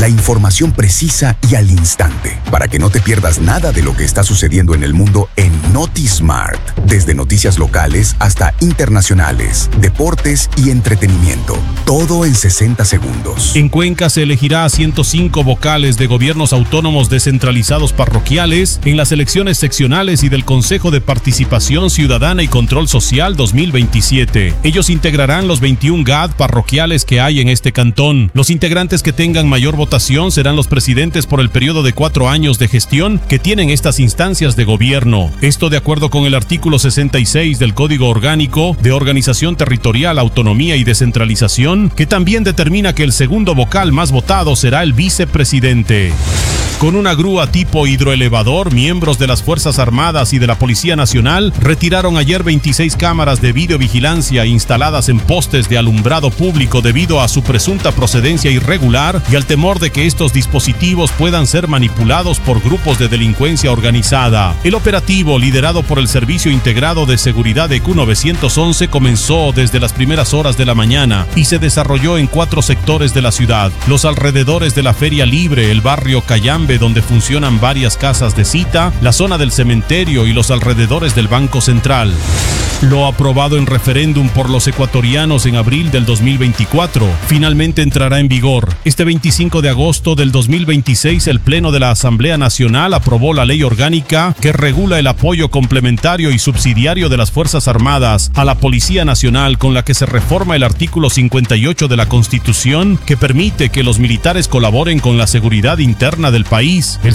La información precisa y al instante, para que no te pierdas nada de lo que está sucediendo en el mundo en NotiSmart. Desde noticias locales hasta internacionales, deportes y entretenimiento. Todo en 60 segundos. En Cuenca se elegirá a 105 vocales de gobiernos autónomos descentralizados parroquiales en las elecciones seccionales y del Consejo de Participación Ciudadana y Control Social 2027. Ellos integrarán los 21 GAD parroquiales que hay en este cantón. Los integrantes que tengan mayor votación serán los presidentes por el periodo de 4 años de gestión que tienen estas instancias de gobierno. Esto de acuerdo con el artículo 66 del Código Orgánico de Organización Territorial, Autonomía y Descentralización, que también determina que el segundo vocal más votado será el vicepresidente. Con una grúa tipo hidroelevador, miembros de las Fuerzas Armadas y de la Policía Nacional retiraron ayer 26 cámaras de videovigilancia instaladas en postes de alumbrado público debido a su presunta procedencia irregular y al temor de que estos dispositivos puedan ser manipulados por grupos de delincuencia organizada. El operativo, liderado por el Servicio Integrado de Seguridad de Q911, comenzó desde las primeras horas de la mañana y se desarrolló en 4 sectores de la ciudad: los alrededores de la Feria Libre, el barrio Cayambe, donde funcionan varias casas de cita, la zona del cementerio y los alrededores del Banco Central. Lo aprobado en referéndum por los ecuatorianos en abril del 2024 finalmente entrará en vigor. Este 25 de agosto del 2026, el Pleno de la Asamblea Nacional aprobó la ley orgánica que regula el apoyo complementario y subsidiario de las Fuerzas Armadas a la Policía Nacional, con la que se reforma el artículo 58 de la Constitución, que permite que los militares colaboren con la seguridad interna del país. El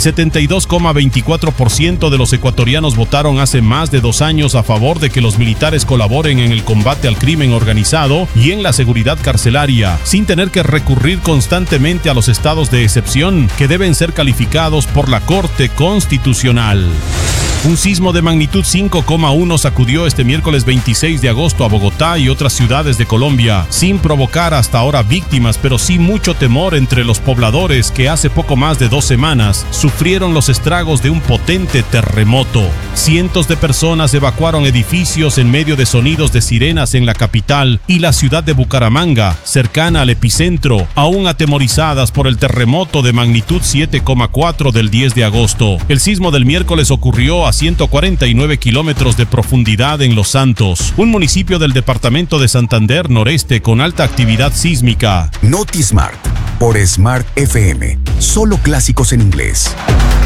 72,24% de los ecuatorianos votaron hace más de 2 años a favor de que los militares colaboren en el combate al crimen organizado y en la seguridad carcelaria, sin tener que recurrir constantemente a los estados de excepción que deben ser calificados por la Corte Constitucional. Un sismo de magnitud 5,1 sacudió este miércoles 26 de agosto a Bogotá y otras ciudades de Colombia, sin provocar hasta ahora víctimas, pero sí mucho temor entre los pobladores que hace poco más de 2 semanas sufrieron los estragos de un potente terremoto. Cientos de personas evacuaron edificios en medio de sonidos de sirenas en la capital y la ciudad de Bucaramanga, cercana al epicentro, aún atemorizadas por el terremoto de magnitud 7,4 del 10 de agosto. El sismo del miércoles ocurrió a 149 kilómetros de profundidad en Los Santos, un municipio del departamento de Santander Noreste con alta actividad sísmica. NotiSmart por Smart FM. Solo clásicos en inglés.